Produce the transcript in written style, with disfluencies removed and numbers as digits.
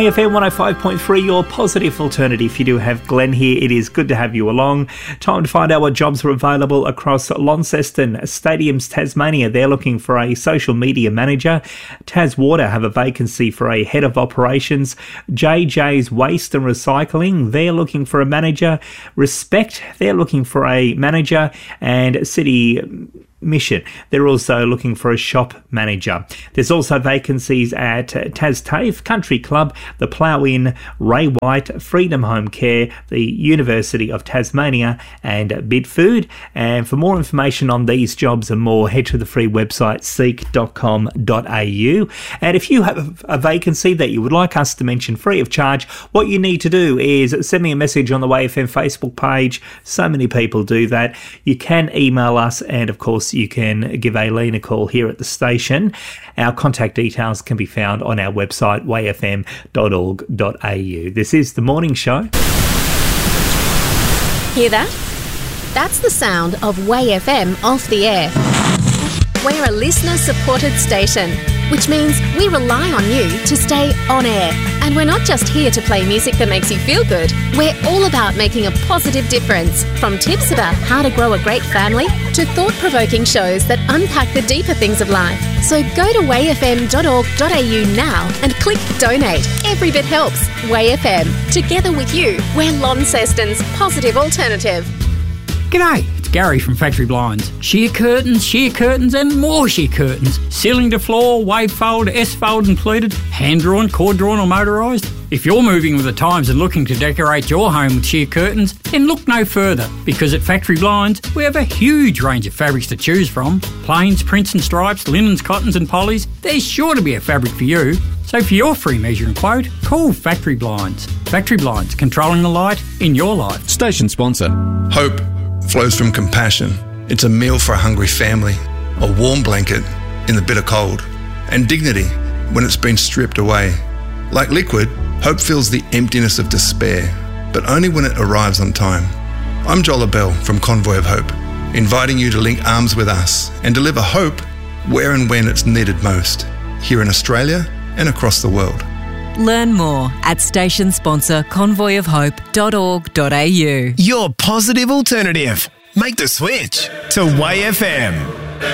FM 105.3, your positive alternative. You do have Glenn here. It is good to have you along. Time to find out what jobs are available across Launceston Stadiums, Tasmania. They're looking for a social media manager. Taswater have a vacancy for a head of operations. JJ's Waste and Recycling, they're looking for a manager. Respect, they're looking for a manager. And City Mission, they're also looking for a shop manager. There's also vacancies at TasTAFE Country Club, the Plough Inn, Ray White, Freedom Home Care, the University of Tasmania and Bidfood. And for more information on these jobs and more, head to the free website seek.com.au. And if you have a vacancy that you would like us to mention free of charge, what you need to do is send me a message on the WayFM Facebook page. So many people do that. You can email us, and of course you can give Aileen a call here at the station. Our contact details can be found on our website, wayfm.org.au. This is The Morning Show. Hear that? That's the sound of Way FM off the air. We're a listener-supported station, which means we rely on you to stay on air. And we're not just here to play music that makes you feel good. We're all about making a positive difference, from tips about how to grow a great family to thought-provoking shows that unpack the deeper things of life. So go to wayfm.org.au now and click donate. Every bit helps. Way FM. Together with you, we're Launceston's positive alternative. G'day, it's Gary from Factory Blinds. Sheer curtains and more sheer curtains. Ceiling to floor, wave fold, S-fold and pleated, hand-drawn, cord-drawn or motorised. If you're moving with the times and looking to decorate your home with sheer curtains, then look no further, because at Factory Blinds we have a huge range of fabrics to choose from. Plains, prints and stripes, linens, cottons and polys. There's sure to be a fabric for you. So for your free measure and quote, call Factory Blinds. Factory Blinds, controlling the light in your life. Station sponsor. Hope flows from compassion. It's a meal for a hungry family, a warm blanket in the bitter cold, and dignity when it's been stripped away. Like liquid, hope fills the emptiness of despair, but only when it arrives on time. I'm Joel Bell from Convoy of Hope, inviting you to link arms with us and deliver hope where and when it's needed most, here in Australia and across the world. Learn more at station sponsor convoyofhope.org.au. Your positive alternative. Make the switch to Way FM.